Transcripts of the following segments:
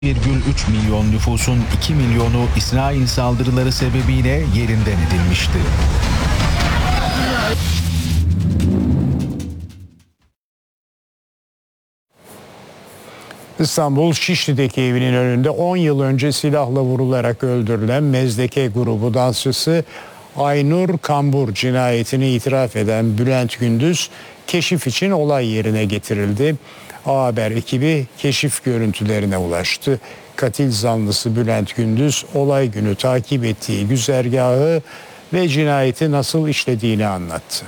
1,3 milyon nüfusun 2 milyonu İsrail saldırıları sebebiyle yerinden edilmişti. İstanbul Şişli'deki evinin önünde 10 yıl önce silahla vurularak öldürülen Mezdeke grubu dansçısı Aynur Kambur cinayetini itiraf eden Bülent Gündüz keşif için olay yerine getirildi. A Haber ekibi keşif görüntülerine ulaştı. Katil zanlısı Bülent Gündüz olay günü takip ettiği güzergahı ve cinayeti nasıl işlediğini anlattı.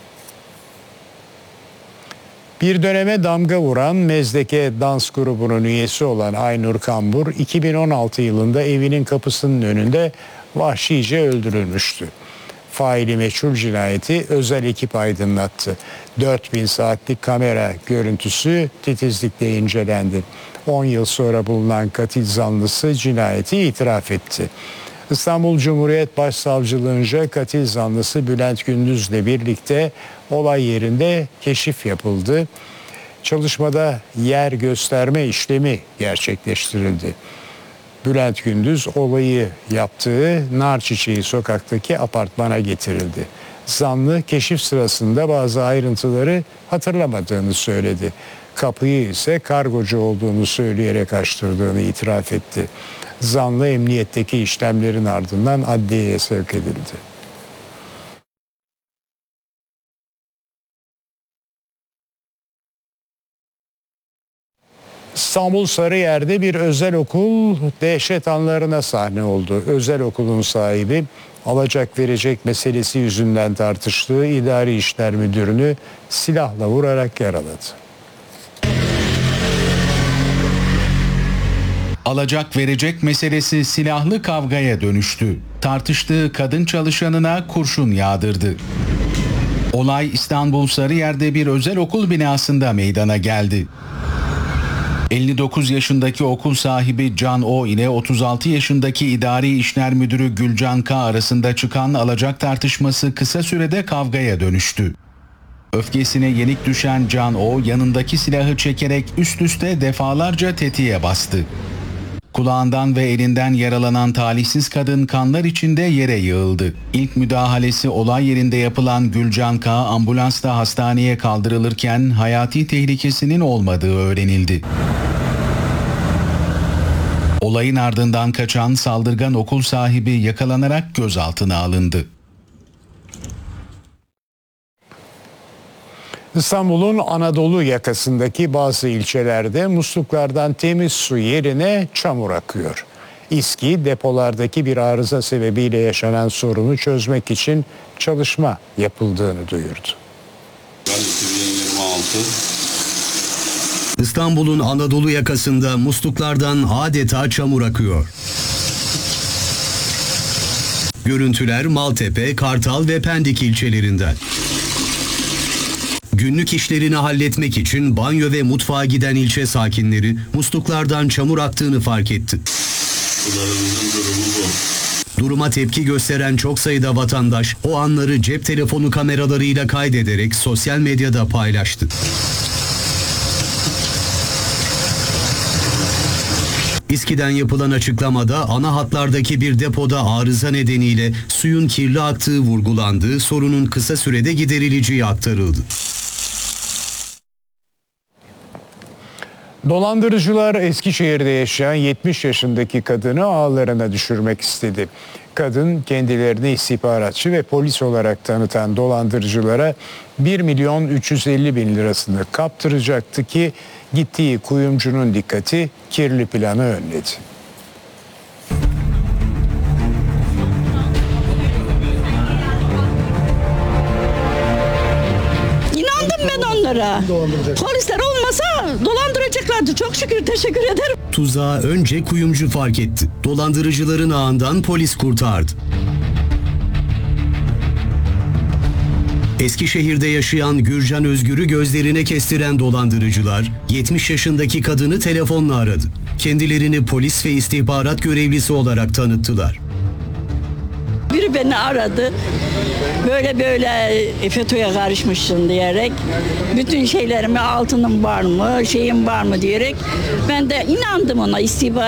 Bir döneme damga vuran Mezdeke dans grubunun üyesi olan Aynur Kambur 2016 yılında evinin kapısının önünde vahşice öldürülmüştü. Faili meçhul cinayeti özel ekip aydınlattı. 4000 saatlik kamera görüntüsü titizlikle incelendi. 10 yıl sonra bulunan katil zanlısı cinayeti itiraf etti. İstanbul Cumhuriyet Başsavcılığınca katil zanlısı Bülent Gündüz'le birlikte olay yerinde keşif yapıldı. Çalışmada yer gösterme işlemi gerçekleştirildi. Bülent Gündüz olayı yaptığı Narçiçeği sokaktaki apartmana getirildi. Zanlı keşif sırasında bazı ayrıntıları hatırlamadığını söyledi. Kapıyı ise kargocu olduğunu söyleyerek açtırdığını itiraf etti. Zanlı emniyetteki işlemlerin ardından adliyeye sevk edildi. İstanbul Sarıyer'de bir özel okul dehşet anlarına sahne oldu. Özel okulun sahibi alacak verecek meselesi yüzünden tartıştığı İdari İşler Müdürünü silahla vurarak yaraladı. Alacak verecek meselesi silahlı kavgaya dönüştü. Tartıştığı kadın çalışanına kurşun yağdırdı. Olay İstanbul Sarıyer'de bir özel okul binasında meydana geldi. 59 yaşındaki okul sahibi Can O ile 36 yaşındaki İdari İşler Müdürü Gülcan K arasında çıkan alacak tartışması kısa sürede kavgaya dönüştü. Öfkesine yenik düşen Can O yanındaki silahı çekerek üst üste defalarca tetiğe bastı. Kulağından ve elinden yaralanan talihsiz kadın kanlar içinde yere yığıldı. İlk müdahalesi olay yerinde yapılan Gülcan K ambulansla hastaneye kaldırılırken hayati tehlikesinin olmadığı öğrenildi. Olayın ardından kaçan saldırgan okul sahibi yakalanarak gözaltına alındı. İstanbul'un Anadolu yakasındaki bazı ilçelerde musluklardan temiz su yerine çamur akıyor. İSKİ depolardaki bir arıza sebebiyle yaşanan sorunu çözmek için çalışma yapıldığını duyurdu. 2026 İstanbul'un Anadolu yakasında musluklardan adeta çamur akıyor. Görüntüler Maltepe, Kartal ve Pendik ilçelerinden. Günlük işlerini halletmek için banyo ve mutfağa giden ilçe sakinleri musluklardan çamur aktığını fark etti. Sularımızın durumu bu. Duruma tepki gösteren çok sayıda vatandaş o anları cep telefonu kameralarıyla kaydederek sosyal medyada paylaştı. İSKİ'den yapılan açıklamada ana hatlardaki bir depoda arıza nedeniyle suyun kirli aktığı vurgulandığı, sorunun kısa sürede giderileceği aktarıldı. Dolandırıcılar Eskişehir'de yaşayan 70 yaşındaki kadını ağlarına düşürmek istedi. Kadın kendilerini istihbaratçı ve polis olarak tanıtan dolandırıcılara 1.350.000 lirasını kaptıracaktı ki gittiği kuyumcunun dikkati kirli planı önledi. İnandım ben onlara. Polisler olmasa dolandıracaklardı. Çok şükür, teşekkür ederim. Tuzağı önce kuyumcu fark etti. Dolandırıcıların ağından polis kurtardı. Eskişehir'de yaşayan Gürcan Özgür'ü gözlerine kestiren dolandırıcılar 70 yaşındaki kadını telefonla aradı. Kendilerini polis ve istihbarat görevlisi olarak tanıttılar. Biri gece beni aradı. Böyle FETÖ'ye karışmışsın diyerek. Bütün şeylerimi, altınım var mı, şeyim var mı diyerek. Ben de inandım ona, istihbarat